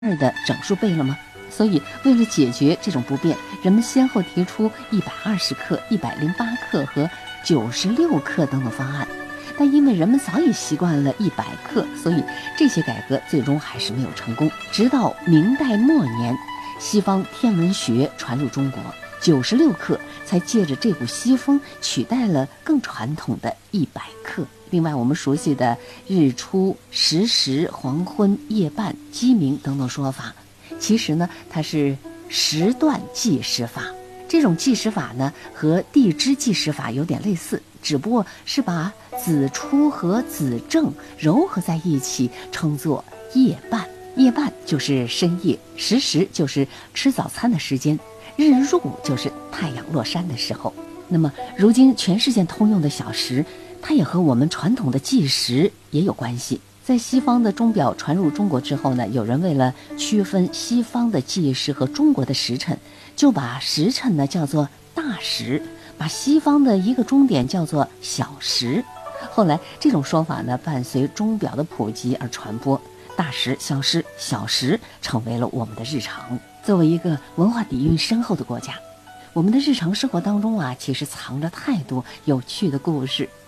2的整数背了吗？所以为了解决这种不便，人们先后提出120克、108克和96克等等方案。但因为人们早已习惯了100克，所以这些改革最终还是没有成功。直到明代末年，西方天文学传入中国，96克才借着这股西风取代了更传统的100克。另外，我们熟悉的日出、时时、黄昏、夜半、鸡鸣等等说法，其实呢，它是时段计时法。这种计时法呢，和地支计时法有点类似，只不过是把子出和子正糅合在一起，称作夜半。夜半就是深夜，时时就是吃早餐的时间，日入就是太阳落山的时候。那么，如今全世界通用的小时，它也和我们传统的计时也有关系。在西方的钟表传入中国之后呢，有人为了区分西方的计时和中国的时辰，就把时辰呢叫做大时，把西方的一个钟点叫做小时。后来这种说法呢，伴随钟表的普及而传播，大时消失，小时成为了我们的日常。作为一个文化底蕴深厚的国家，我们的日常生活当中啊，其实藏着太多有趣的故事。